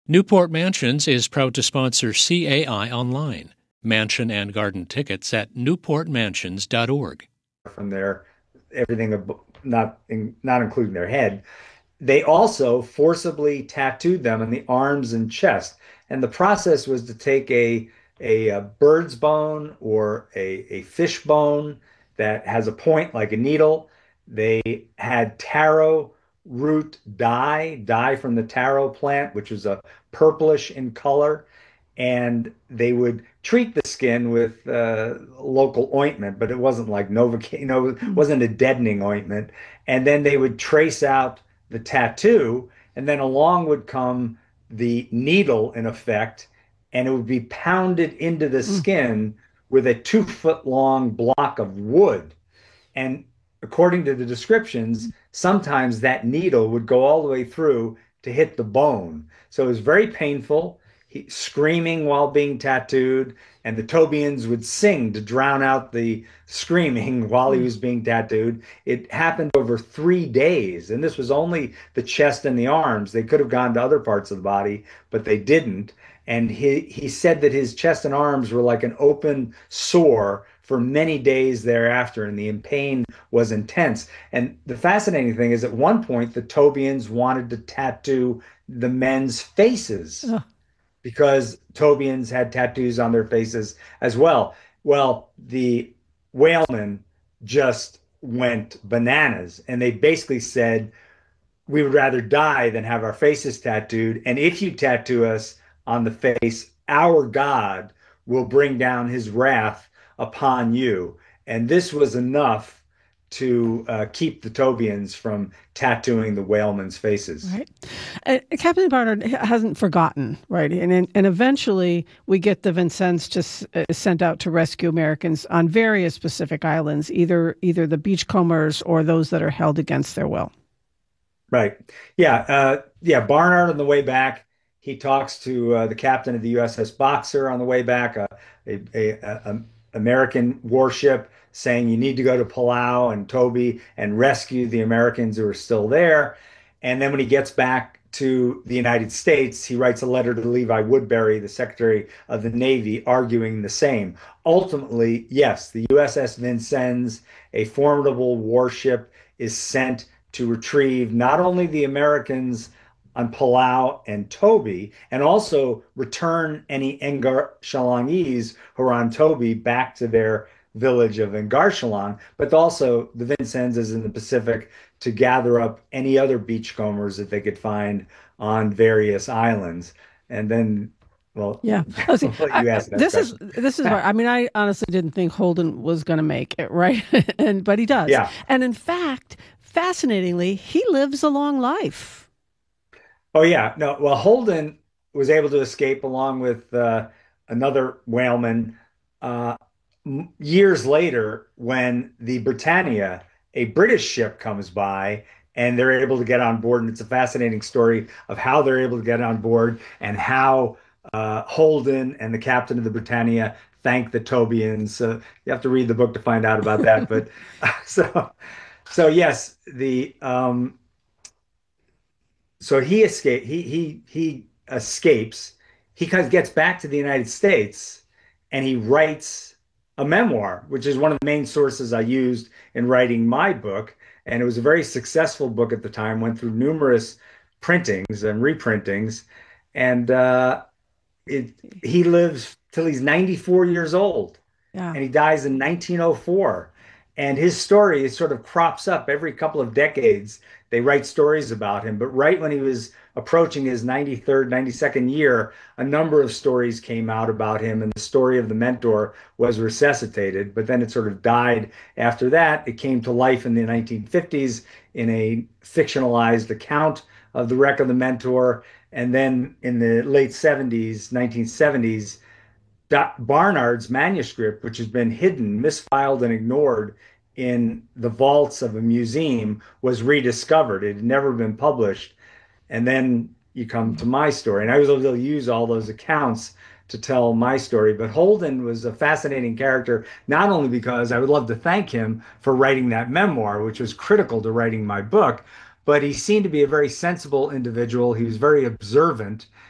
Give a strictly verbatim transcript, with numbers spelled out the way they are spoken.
Newport Mansions is proud to sponsor C A I Online. Mansion and garden tickets at newport mansions dot org. From their everything, not in, not including their head. They also forcibly tattooed them on the arms and chest. And the process was to take a a, a bird's bone or a, a fish bone that has a point like a needle. They had taro root dye, dye from the taro plant, which was a purplish in color, and they would treat the skin with uh, local ointment, but it wasn't like Novocaine, you know, it wasn't a deadening ointment. And then they would trace out the tattoo, and then along would come the needle in effect, and it would be pounded into the Mm. skin with a two foot long block of wood. And according to the descriptions, sometimes that needle would go all the way through to hit the bone. So it was very painful. He, screaming while being tattooed, and the Tobians would sing to drown out the screaming while he was being tattooed. It happened over three days, and this was only the chest and the arms. They could have gone to other parts of the body, but they didn't. And he, he said that his chest and arms were like an open sore for many days thereafter, and the pain was intense. And the fascinating thing is, at one point, the Tobians wanted to tattoo the men's faces. Ugh. Because Tobians had tattoos on their faces as well. Well, the whalemen just went bananas, and they basically said, we would rather die than have our faces tattooed. And if you tattoo us on the face, our God will bring down his wrath upon you. And this was enough to uh, keep the Tobians from tattooing the whalemen's faces. Right. Uh, Captain Barnard hasn't forgotten, right? And and eventually we get the Vincennes just uh, sent out to rescue Americans on various Pacific islands, either either the beachcombers or those that are held against their will. Right. Yeah. Uh, yeah. Barnard on the way back, he talks to uh, the captain of the U S S Boxer on the way back, uh, a, a, a American warship, saying you need to go to Palau and Toby and rescue the Americans who are still there. And then when he gets back to the United States, he writes a letter to Levi Woodbury, the Secretary of the Navy, arguing the same. Ultimately, yes, the U S S Vincennes, a formidable warship, is sent to retrieve not only the Americans on Palau and Toby, and also return any Engar-Chalangese who are on Toby back to their village of Engar-Chalang, but also the Vincennes is in the Pacific to gather up any other beachcombers that they could find on various islands. And then, well, yeah, oh, see, you asked that this question. is this is hard. I mean, I honestly didn't think Holden was going to make it, right? and but he does. Yeah. And in fact, fascinatingly, he lives a long life. Oh yeah, no. Well, Holden was able to escape along with uh, another whaleman uh, m- years later when the Britannia, a British ship, comes by and they're able to get on board. And it's a fascinating story of how they're able to get on board and how uh, Holden and the captain of the Britannia thank the Tobians. Uh, you have to read the book to find out about that. But so, so yes, the um, so he escape he he he escapes. He kind of gets back to the United States and he writes a memoir, which is one of the main sources I used in writing my book. And it was a very successful book at the time, went through numerous printings and reprintings. And uh, it, he lives till he's ninety-four years old. Yeah. And he dies in nineteen oh four. And his story sort of crops up every couple of decades. They write stories about him. But right when he was approaching his ninety-third, ninety-second year, a number of stories came out about him. And the story of the Mentor was resuscitated. But then it sort of died after that. It came to life in the nineteen fifties in a fictionalized account of the wreck of the Mentor. And then in the late seventies, nineteen seventies, Barnard's manuscript, which has been hidden, misfiled, and ignored in the vaults of a museum, was rediscovered. It had never been published. And then you come to my story. And I was able to use all those accounts to tell my story. But Holden was a fascinating character, not only because I would love to thank him for writing that memoir, which was critical to writing my book, but he seemed to be a very sensible individual. He was very observant.